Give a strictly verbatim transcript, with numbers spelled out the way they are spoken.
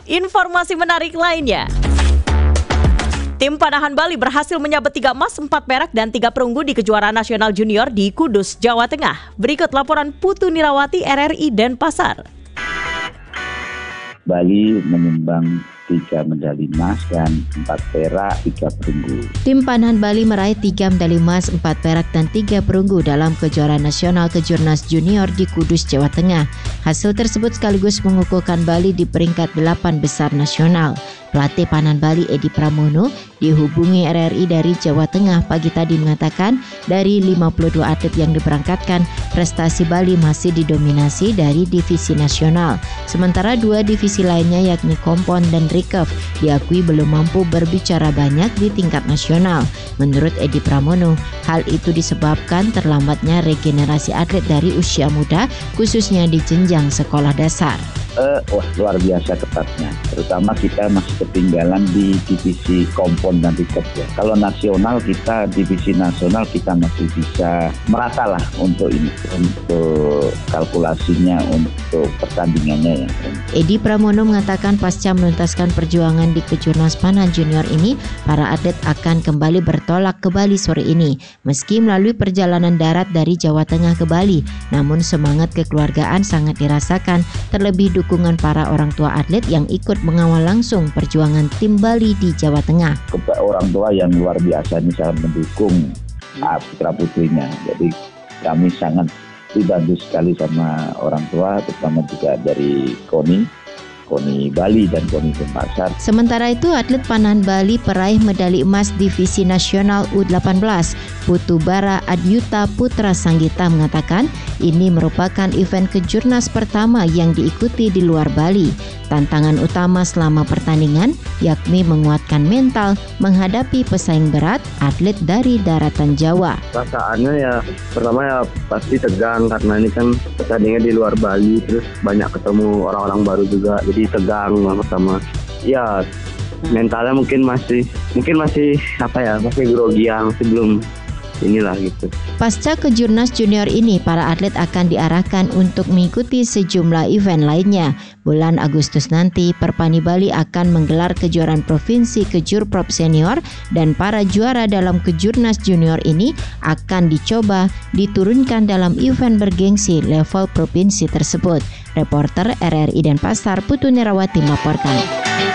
Informasi menarik lainnya. Tim Panahan Bali berhasil menyabet tiga emas, empat perak, dan tiga perunggu di kejuaraan nasional junior di Kudus, Jawa Tengah. Berikut laporan Putu Nirawati R R I Denpasar. Bali menyumbang tiga medali emas dan empat perak, tiga perunggu. Tim Panahan Bali meraih tiga medali emas, empat perak, dan tiga perunggu dalam kejuaraan nasional Kejurnas Junior di Kudus, Jawa Tengah. Hasil tersebut sekaligus mengukuhkan Bali di peringkat delapan besar nasional. Pelatih Panahan Bali Edi Pramono dihubungi R R I dari Jawa Tengah pagi tadi mengatakan dari lima puluh dua atlet yang diberangkatkan, prestasi Bali masih didominasi dari divisi nasional. Sementara dua divisi lainnya yakni kompon dan recurve diakui belum mampu berbicara banyak di tingkat nasional. Menurut Edi Pramono, hal itu disebabkan terlambatnya regenerasi atlet dari usia muda khususnya di jenjang sekolah dasar. Uh, wah luar biasa ketatnya, terutama kita masih ketinggalan di divisi kompon dan recurve ya. Kalau nasional kita, divisi nasional kita masih bisa merata lah untuk ini, untuk kalkulasinya, untuk pertandingannya ya. Edi Pramono mengatakan pasca menuntaskan perjuangan di Kejurnas Panahan Junior ini, para atlet akan kembali bertolak ke Bali sore ini. Meski melalui perjalanan darat dari Jawa Tengah ke Bali, namun semangat kekeluargaan sangat dirasakan, terlebih dukungan para orang tua atlet yang ikut mengawal langsung perjuangan tim Bali di Jawa Tengah. Orang tua yang luar biasa ini sangat mendukung putra putrinya. Jadi kami sangat dibantu sekali sama orang tua, terutama juga dari KONI. KONI Bali dan KONI Denpasar. Sementara itu, atlet Panahan Bali peraih medali emas divisi nasional U delapan belas, Putu Bara Adyuta Putra Sanggita mengatakan ini merupakan event kejurnas pertama yang diikuti di luar Bali. Tantangan utama selama pertandingan yakni menguatkan mental menghadapi pesaing berat atlet dari daratan Jawa. Perasaannya ya pertama ya pasti tegang karena ini kan pertandingan di luar Bali, terus banyak ketemu orang-orang baru juga, jadi tegang pertama. Ya mentalnya mungkin masih mungkin masih apa ya masih grogi yang sebelum inilah gitu. Pasca Kejurnas Junior ini, para atlet akan diarahkan untuk mengikuti sejumlah event lainnya. Bulan Agustus nanti, Perpani Bali akan menggelar kejuaraan provinsi Kejurprop Senior dan para juara dalam Kejurnas Junior ini akan dicoba diturunkan dalam event bergengsi level provinsi tersebut. Reporter R R I Denpasar Putu Nirawati melaporkan.